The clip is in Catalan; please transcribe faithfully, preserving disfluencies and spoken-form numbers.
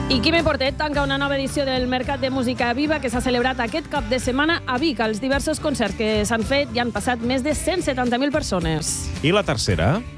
I Quimi Portet tanca una nova edició del Mercat de Música Viva que s'ha celebrat aquest cap de setmana a Vic. Als diversos concerts que s'han fet hi han passat més de cent setanta mil persones. I la tercera?